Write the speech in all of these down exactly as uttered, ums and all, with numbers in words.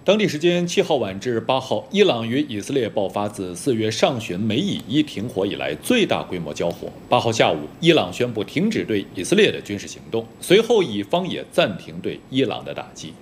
当地时间七号晚至八号，伊朗与以色列爆发自四月上旬美以伊停火以来最大规模交火。八号下午，伊朗宣布停止对以色列的军事行动，随后以方也暂停对伊朗的打击。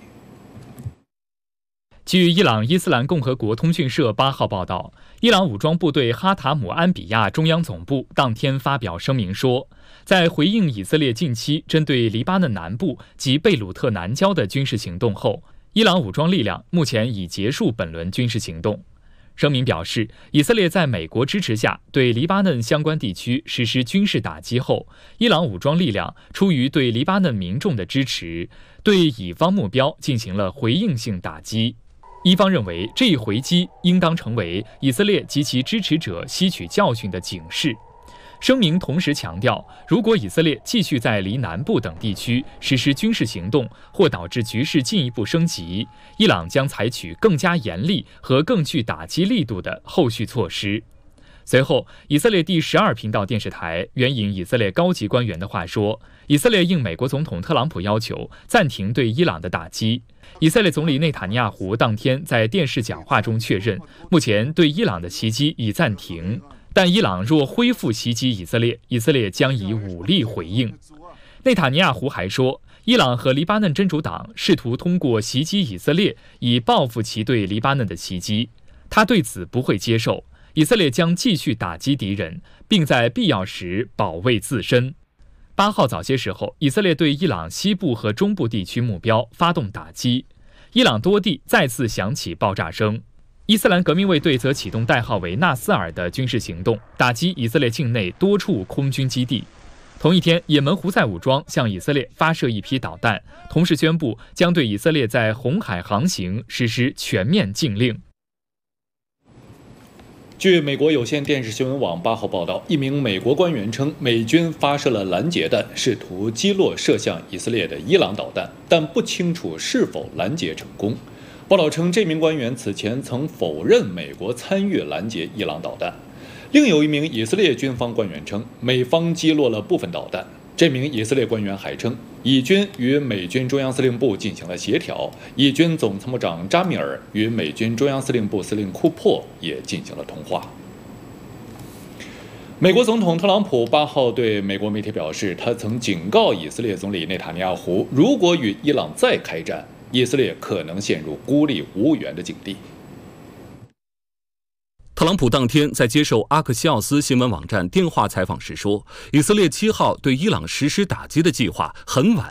据伊朗伊斯兰共和国通讯社八号报道，伊朗武装部队哈塔姆安比亚中央总部当天发表声明说，在回应以色列近期针对黎巴嫩南部及贝鲁特南郊的军事行动后，伊朗武装力量目前已结束本轮军事行动。声明表示，以色列在美国支持下对黎巴嫩相关地区实施军事打击后，伊朗武装力量出于对黎巴嫩民众的支持，对以方目标进行了回应性打击。伊方认为，这一回击应当成为以色列及其支持者吸取教训的警示。声明同时强调，如果以色列继续在黎南部等地区实施军事行动，或导致局势进一步升级，伊朗将采取更加严厉和更具打击力度的后续措施。随后，以色列第十二频道电视台援引以色列高级官员的话说，以色列应美国总统特朗普要求暂停对伊朗的打击。以色列总理内塔尼亚胡当天在电视讲话中确认，目前对伊朗的袭击已暂停，但伊朗若恢复袭击以色列，以色列将以武力回应。内塔尼亚胡还说，伊朗和黎巴嫩真主党试图通过袭击以色列以报复其对黎巴嫩的袭击，他对此不会接受。以色列将继续打击敌人，并在必要时保卫自身。八号早些时候，以色列对伊朗西部和中部地区目标发动打击，伊朗多地再次响起爆炸声。伊斯兰革命卫队则启动代号为纳斯尔的军事行动，打击以色列境内多处空军基地。同一天，也门胡塞武装向以色列发射一批导弹，同时宣布将对以色列在红海航行实施全面禁令。 据美国有线电视新闻网八号报道，一名美国官员称，美军发射了拦截弹，试图击落射向以色列的伊朗导弹，但不清楚是否拦截成功。报道称，这名官员此前曾否认美国参与拦截伊朗导弹。另有一名以色列军方官员称，美方击落了部分导弹。这名以色列官员还称，以军与美军中央司令部进行了协调，以军总参谋长扎米尔与美军中央司令部司令库珀也进行了通话。美国总统特朗普八号对美国媒体表示，他曾警告以色列总理内塔尼亚胡，如果与伊朗再开战，以色列可能陷入孤立无援的境地。 特朗普当天在接受阿克西奥斯新闻网站电话采访时说，以色列七号对伊朗实施打击的计划很晚